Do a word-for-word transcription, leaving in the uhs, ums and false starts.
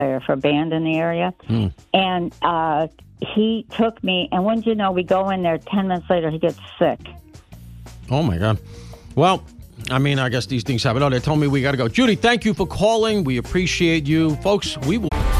for a band in the area. Hmm. And uh, he took me, and wouldn't you know, we go in there, ten minutes later, he gets sick. Oh, my God. Well, I mean, I guess these things happen. Oh, they told me we got to go. Judy, thank you for calling. We appreciate you. Folks, we will...